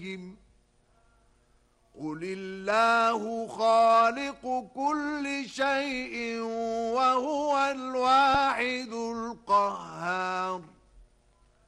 عليهم قل الله خالق كل شيء وهو الواحد القهار